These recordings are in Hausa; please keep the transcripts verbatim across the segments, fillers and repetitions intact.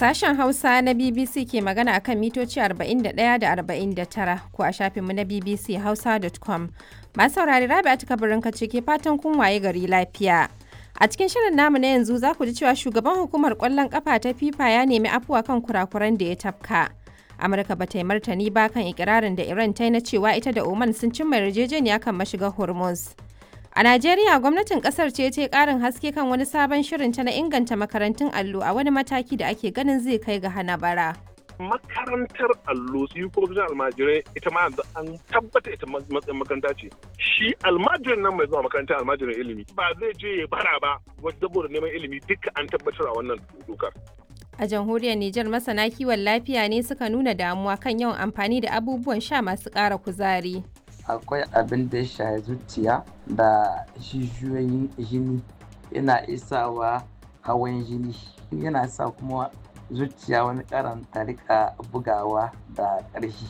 Sashen Hausa na B B C ke magana akan mitoci arba'in da ɗaya da arba'in da tara ko a shafinmu na b b c hausa dot com. Masu saurari Rabi'atu Kabirinka ce ke fatan kun waye gari lafiya. A cikin shirin namu na yanzu za ku ji cewa shugaban hukumar ƙwallon ƙafa ta FIFA ya nemi afuwa kan kurakuran da ya tafka. Amurka ba ta yi martani ba kan ikirarin da Iran ta yi na cewa ita da Oman sun cimma yarjejeniya kan mashigar Hormuz. A Najeriya, gwamnatin kasar ce ta karin haske kan wani sabon shirin ta na inganta makarantun allo a wani mataki da ake ganin zai kai ga hana bara. Makarantar allo su yi kuma almajirai ita ma an tabbata ita matsayin makaranta ce. Shi almajirin nan mai zuwa makarantar almajirin ilimi ba zai je ya bara ba wadda saboda neman ilimi duka an tabbatar a wannan dokar. A jamhuriyar Nijar masana kiwon lafiya ne suka nuna damuwa kan yawan amfani da abubuwan sha masu ƙara kuzari. Akwai abin da ya shaye zuciya da jijiyoyin jini yana isawa hawan jini yana sa kuma zuciya wani karan ta rika bugawa da ƙarfi.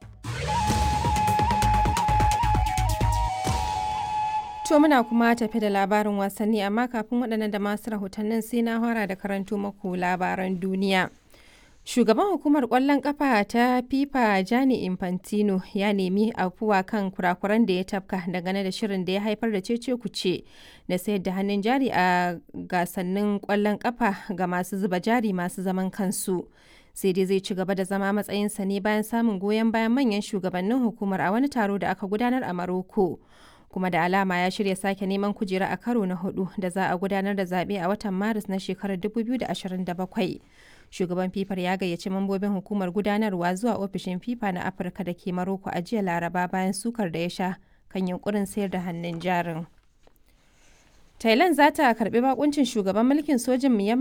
To muna kuma tafi da labarin wasanni amma kafin waɗannan da masu rahotannin sai na fara da karanto maku labaran duniya. Shugaban hukumar ƙwallon ƙafa ta FIFA Gianni Infantino ya nemi afuwa kan kurakuran da ya tafka dangane da shirin da ya haifar da cece-kuce da sayar da hannun jari a gasannin ƙwallon ƙafa ga masu zuba jari masu zaman kansu. Sai dai zai ci gaba da zama matsayinsa ne bayan samun goyon bayan manyan shugabannin hukumar a wani taro da aka gudanar a Maroko. Kuma da alama ya shirya sake neman kujera a karo na hudu da za a gudanar da zaɓe a watan Maris na shekarar dubu biyu da ashirin da bakwai. Shugaban FIFA ya gayyaci mambobin hukumar gudanarwa zuwa ofishin FIFA na Afirka da ke Maroko a jiya Laraba bayan sukar da ya sha kan yunkurin sayar da hannun jarin. Thailand za ta karbi bakuncin shugaban mulkin sojin Myanmar